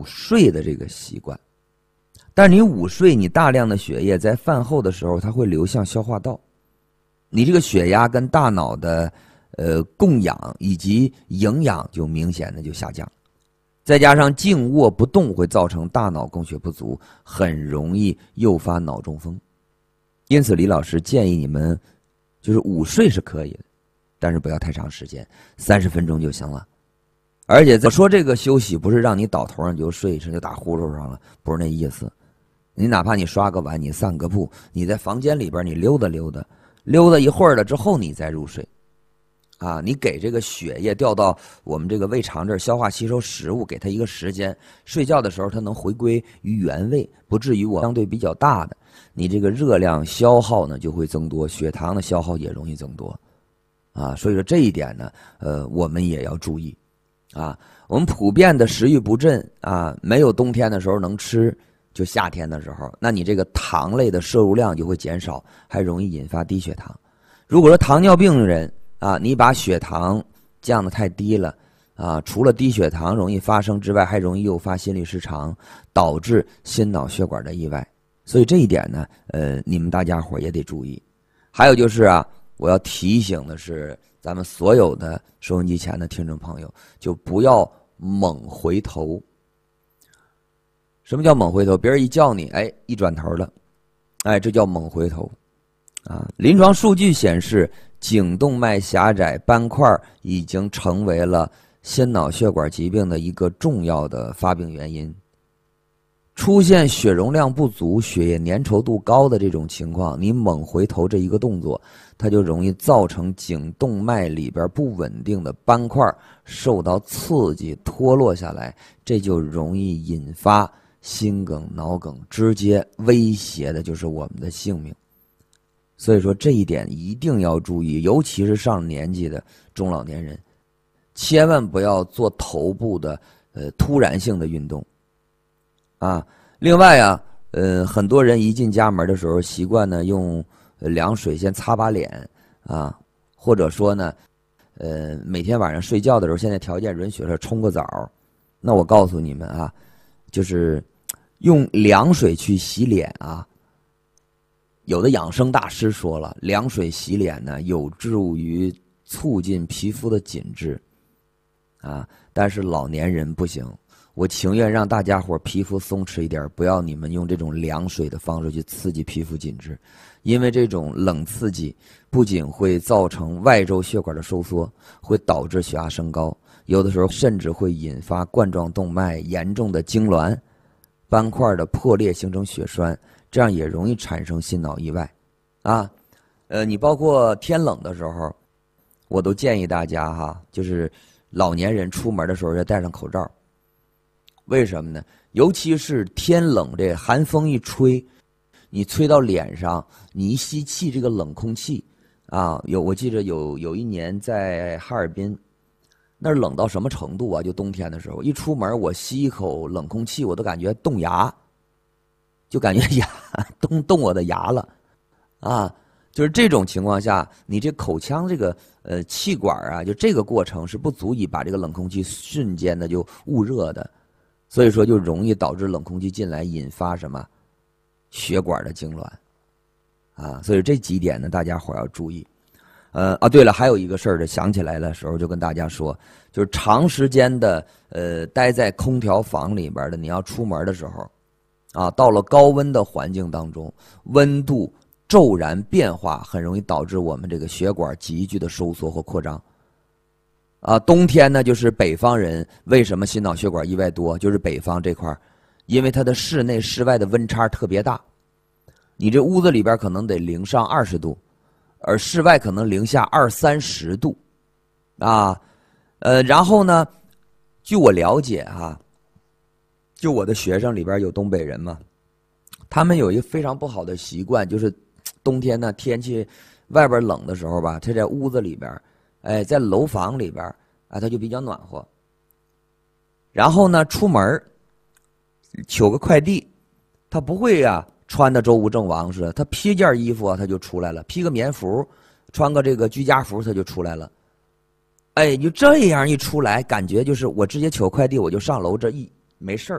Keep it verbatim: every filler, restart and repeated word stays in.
睡的这个习惯。但是你午睡，你大量的血液在饭后的时候，它会流向消化道，你这个血压跟大脑的呃供氧以及营养就明显的就下降。再加上静卧不动会造成大脑供血不足，很容易诱发脑中风。因此李老师建议你们就是午睡是可以的，但是不要太长时间，三十分钟就行了。而且我说这个休息不是让你倒头上就睡，就打呼噜上了，不是那意思。你哪怕你刷个碗，你散个步，你在房间里边你溜达溜达，溜达一会儿了之后你再入睡。啊，你给这个血液调到我们这个胃肠这儿消化吸收食物，给它一个时间，睡觉的时候它能回归于原位，不至于我相对比较大的，你这个热量消耗呢就会增多，血糖的消耗也容易增多，啊，所以说这一点呢，呃，我们也要注意，啊，我们普遍的食欲不振啊，没有冬天的时候能吃，就夏天的时候，那你这个糖类的摄入量就会减少，还容易引发低血糖。如果说糖尿病人啊，你把血糖降得太低了啊，除了低血糖容易发生之外，还容易诱发心律失常，导致心脑血管的意外。所以这一点呢，呃，你们大家伙也得注意。还有就是啊，我要提醒的是，咱们所有的收音机前的听众朋友，就不要猛回头。什么叫猛回头？别人一叫你，哎，一转头了，哎，这叫猛回头。啊，临床数据显示，颈动脉狭窄斑块已经成为了心脑血管疾病的一个重要的发病原因。出现血容量不足、血液粘稠度高的这种情况，你猛回头这一个动作，它就容易造成颈动脉里边不稳定的斑块受到刺激脱落下来，这就容易引发心梗、脑梗，直接威胁的就是我们的性命。所以说这一点一定要注意，尤其是上年纪的中老年人，千万不要做头部的呃突然性的运动啊。另外啊，呃很多人一进家门的时候习惯呢用凉水先擦把脸啊，或者说呢呃每天晚上睡觉的时候，现在条件允许了冲个澡。那我告诉你们啊，就是用凉水去洗脸啊，有的养生大师说了，凉水洗脸呢有助于促进皮肤的紧致啊，但是老年人不行，我情愿让大家伙皮肤松弛一点，不要你们用这种凉水的方式去刺激皮肤紧致，因为这种冷刺激不仅会造成外周血管的收缩，会导致血压升高，有的时候甚至会引发冠状动脉严重的痉挛，斑块的破裂形成血栓，这样也容易产生心脑意外啊。呃，你包括天冷的时候，我都建议大家哈，就是老年人出门的时候要戴上口罩。为什么呢？尤其是天冷，这寒风一吹，你吹到脸上，你一吸气这个冷空气啊，有我记得有有一年在哈尔滨，那儿冷到什么程度啊？就冬天的时候，一出门我吸一口冷空气，我都感觉冻牙，就感觉牙冻冻我的牙了啊。就是这种情况下，你这口腔这个呃气管啊，就这个过程是不足以把这个冷空气瞬间的就捂热的，所以说就容易导致冷空气进来，引发什么血管的痉挛啊。所以这几点呢，大家伙要注意。呃啊，对了，还有一个事儿的，想起来的时候就跟大家说，就是长时间的呃待在空调房里边的，你要出门的时候啊，到了高温的环境当中，温度骤然变化，很容易导致我们这个血管急剧的收缩或扩张。啊，冬天呢，就是北方人为什么心脑血管意外多，就是北方这块，因为它的室内室外的温差特别大，你这屋子里边可能得零上二十度，而室外可能零下二三十度，啊，呃，然后呢，据我了解哈，就我的学生里边有东北人嘛，他们有一个非常不好的习惯，就是冬天呢天气外边冷的时候吧，他在屋子里边，哎，在楼房里边啊，他就比较暖和。然后呢，出门取个快递，他不会呀、啊、穿的周吴郑王似的，他披件衣服啊他就出来了，披个棉服，穿个这个居家服他就出来了。哎，就这样一出来，感觉就是我直接取快递我就上楼，这一没事儿。